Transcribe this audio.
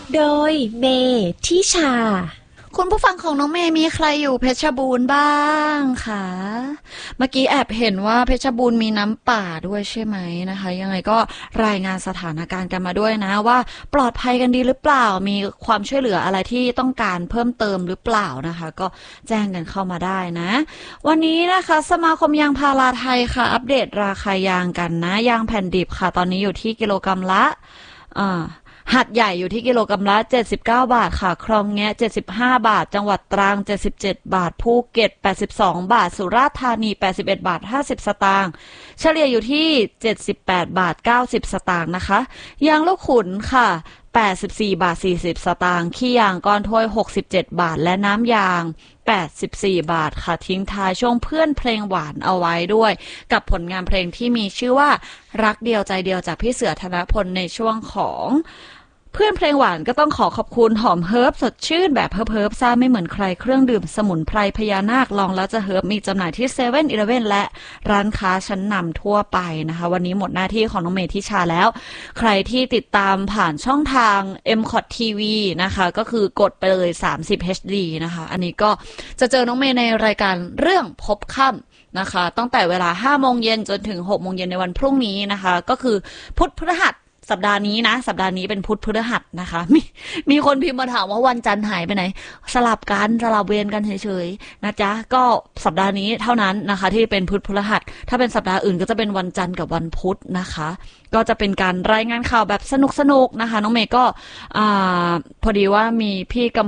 โดยเมทิชาคุณผู้ฟังของน้องเมย์มีใครอยู่เพชรบูรณ์บ้างคะเมื่อกี้แอบเห็นว่าเพชรบูรณ์มีน้ำป่าด้วยใช่ไหมนะคะยังไงก็รายงานสถานการณ์กันมาด้วยนะว่าปลอดภัยกันดีหรือเปล่ามีความช่วยเหลืออะไรที่ต้องการเพิ่มเติมหรือเปล่านะคะก็แจ้งกันเข้ามาได้นะวันนี้นะคะสมาคมยางพาราไทยค่ะอัปเดตราคายางกันนะยางแผ่นดิบค่ะตอนนี้อยู่ที่กิโลกรัมละหัดใหญ่อยู่ที่กิโลกรัมละ79 บาทค่ะคลองแงะ75 บาทจังหวัดตรัง77 บาทภูเก็ต82 บาทสุราษฎร์ธานี81 บาท50 สตางค์เฉลี่ยอยู่ที่78 บาท90 สตางค์นะคะยางลูกขุนค่ะ84 บาท40 สตางค์ขี้ยางก้อนถ้วย67 บาทและน้ำยาง84 บาทค่ะทิ้งท้ายช่วงเพื่อนเพลงหวานเอาไว้ด้วยกับผลงานเพลงที่มีชื่อว่ารักเดียวใจเดียวจากพี่เสือธนพลในช่วงของเพื่อนเพลงหวานก็ต้องขอบคุณหอมเฮิร์บสดชื่นแบบเฮิร์บซ่าไม่เหมือนใครเครื่องดื่มสมุนไพรพญานาคลองแล้วจะเฮิร์บมีจำหน่ายที่เซเว่นอีเลฟเว่นและร้านค้าชั้นนำทั่วไปนะคะวันนี้หมดหน้าที่ของน้องเมทิชาแล้วใครที่ติดตามผ่านช่องทาง MCOT TV นะคะก็คือกดไปเลย30 HD นะคะอันนี้ก็จะเจอน้องเมในรายการเรื่องพบค่ำนะคะตั้งแต่เวลา 5 โมงเย็นจนถึง 6 โมงเย็นในวันพรุ่งนี้นะคะก็คือพุธพฤหัสสัปดาห์นี้นะสัปดาห์นี้เป็นพุธพฤหัสนะคะมีคนพิมพ์มาถามว่าวันจันทร์หายไปไหนสลับเวรกันเฉยๆนะจ๊ะก็สัปดาห์นี้เท่านั้นนะคะที่เป็นพุธพฤหัสถ้าเป็นสัปดาห์อื่นก็จะเป็นวันจันทร์กับวันพุธนะคะก็จะเป็นการรายงานข่าวแบบสนุกๆนะคะน้องเมย์ก็พอดีว่ามีพี่ก